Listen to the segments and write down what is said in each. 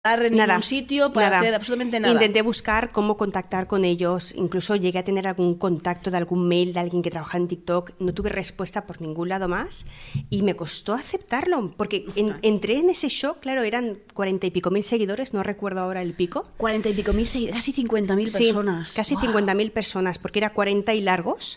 en ningún sitio para hacer absolutamente nada. Intenté buscar cómo contactar con ellos, incluso llegué a tener algún contacto de algún mail de alguien que trabajaba en TikTok, no tuve respuesta por ningún lado más y me costó aceptarlo, porque entré en ese shock, claro, eran 40 y pico mil seguidores, no recuerdo ahora el pico. 40 y pico mil seguidores, casi 50.000 personas. Sí, casi 50.000 personas, porque era 40 y largos.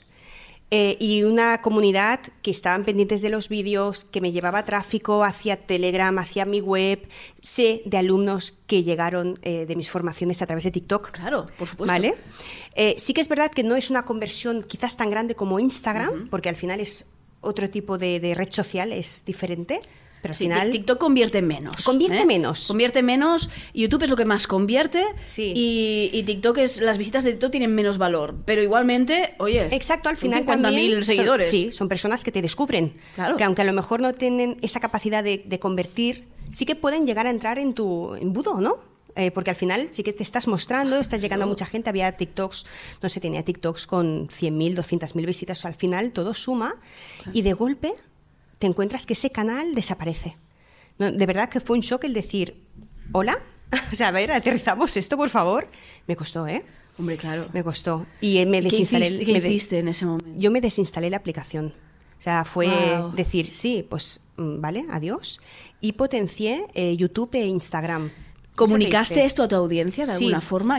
Y una comunidad que estaban pendientes de los vídeos, que me llevaba tráfico hacia Telegram, hacia mi web. Sé de alumnos que llegaron de mis formaciones a través de TikTok. Claro, por supuesto. ¿Vale? Sí que es verdad que no es una conversión quizás tan grande como Instagram, porque al final es otro tipo de red social, es diferente. Pero al final TikTok convierte menos. Convierte menos. Convierte menos. YouTube es lo que más convierte. Sí. Y TikTok las visitas de TikTok tienen menos valor. Pero igualmente, oye. Exacto, al final 50.000 seguidores. Son personas que te descubren. Claro. Que aunque a lo mejor no tienen esa capacidad de convertir, sí que pueden llegar a entrar en tu embudo, ¿no? Porque al final sí que te estás mostrando, estás llegando a mucha gente. Había TikToks, no sé, tenía TikToks con 100.000, 200.000 visitas. Al final todo suma y de golpe te encuentras que ese canal desaparece. No, de verdad que fue un shock el decir, ¿hola? O sea, a ver, aterrizamos esto, por favor. Me costó, ¿eh? Hombre, claro. Me costó. Y me desinstalé. ¿Qué hiciste en ese momento? Yo me desinstalé la aplicación. O sea, fue decir, sí, pues vale, adiós. Y potencié YouTube e Instagram. ¿Comunicaste esto a tu audiencia de alguna forma?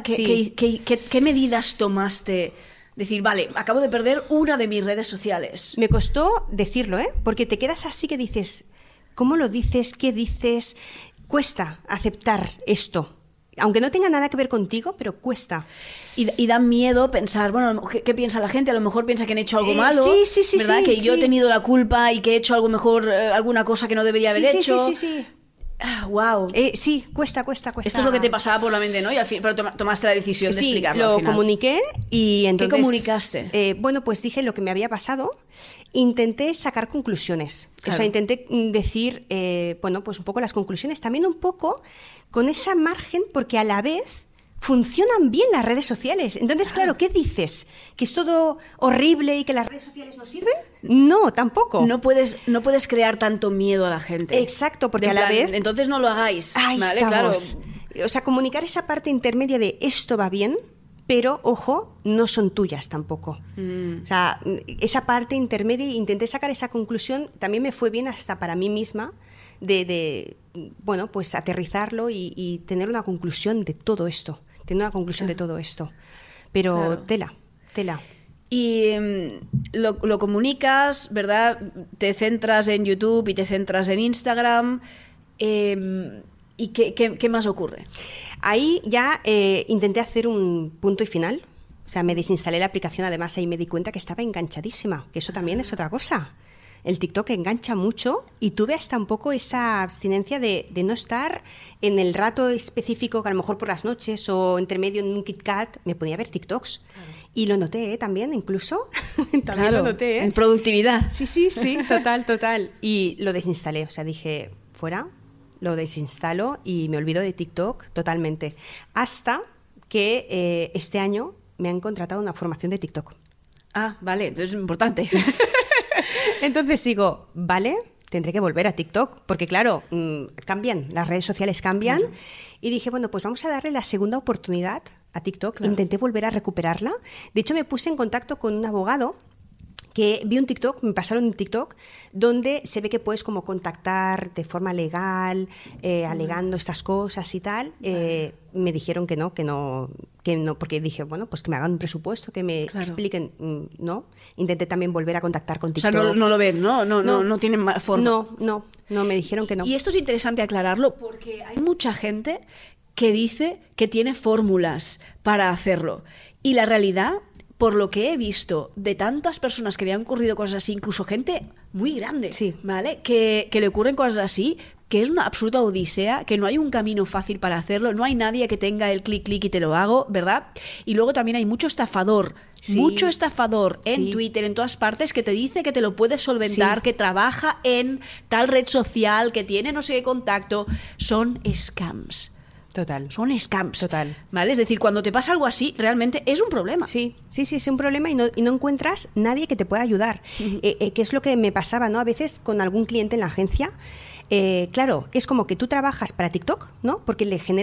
¿Qué medidas tomaste? Decir, vale, acabo de perder una de mis redes sociales. Me costó decirlo, ¿eh? Porque te quedas así que dices, ¿cómo lo dices? ¿Qué dices? Cuesta aceptar esto. Aunque no tenga nada que ver contigo, pero cuesta. Y da miedo pensar, bueno, ¿qué piensa la gente? A lo mejor piensa que han hecho algo malo, sí, ¿verdad? Que yo he tenido la culpa y que he hecho algo mejor, alguna cosa que no debería haber hecho. Sí. Wow. Sí, cuesta. Esto es lo que te pasaba por la mente, ¿no? Y al fin, pero tomaste la decisión de explicarlo al final. Lo comuniqué y entonces... ¿Qué comunicaste? Bueno, pues dije lo que me había pasado. Intenté sacar conclusiones. Claro. O sea, intenté decir, bueno, pues un poco las conclusiones. También un poco con esa margen, porque a la vez funcionan bien las redes sociales. Entonces, claro, ¿qué dices? ¿Que es todo horrible y que las redes sociales no sirven? No, tampoco. No puedes crear tanto miedo a la gente. Exacto, porque a la vez... Entonces no lo hagáis. Ahí ¿vale? estamos. Claro. O sea, comunicar esa parte intermedia de esto va bien, pero, ojo, no son tuyas tampoco. O sea, esa parte intermedia, intenté sacar esa conclusión, también me fue bien hasta para mí misma, de bueno, pues aterrizarlo y tener una conclusión de todo esto. De todo esto. Pero tela. Y lo comunicas, ¿verdad? Te centras en YouTube y te centras en Instagram. ¿Y qué más ocurre? Ahí ya intenté hacer un punto y final. O sea, me desinstalé la aplicación, además ahí me di cuenta que estaba enganchadísima, que eso también es otra cosa. El TikTok engancha mucho y tuve hasta un poco esa abstinencia de no estar en el rato específico, que a lo mejor por las noches o entre medio en un KitKat me podía ver TikToks. Claro. Y lo noté también, incluso. También lo noté. En productividad. Sí, total. Y lo desinstalé, o sea, dije, fuera, lo desinstalo y me olvido de TikTok totalmente. Hasta que este año me han contratado una formación de TikTok. Ah, vale, entonces es importante. Entonces digo, vale, tendré que volver a TikTok, porque claro, cambian, las redes sociales cambian. Y dije, bueno, pues vamos a darle la segunda oportunidad a TikTok. Claro. Intenté volver a recuperarla. De hecho, me puse en contacto con un abogado que vi un TikTok, me pasaron un TikTok, donde se ve que puedes como contactar de forma legal, alegando estas cosas y tal. Me dijeron que no, porque dije, bueno, pues que me hagan un presupuesto, que me expliquen, ¿no? Intenté también volver a contactar con TikTok. O sea, no lo ven, no tienen forma. No, me dijeron que no. Y esto es interesante aclararlo, porque hay mucha gente que dice que tiene fórmulas para hacerlo. Y la realidad, por lo que he visto de tantas personas que le han ocurrido cosas así, incluso gente muy grande, ¿vale? Que le ocurren cosas así, que es una absoluta odisea, que no hay un camino fácil para hacerlo, no hay nadie que tenga el clic y te lo hago, ¿verdad? Y luego también hay mucho estafador en Twitter, en todas partes, que te dice que te lo puedes solventar, que trabaja en tal red social, que tiene no sé qué contacto. Son scams. Total. Son scams. Total. ¿Vale? Es decir, cuando te pasa algo así, realmente es un problema. Sí, es un problema y no encuentras nadie que te pueda ayudar. Que es lo que me pasaba, ¿no? A veces con algún cliente en la agencia, claro, es como que tú trabajas para TikTok, ¿no? Porque le generas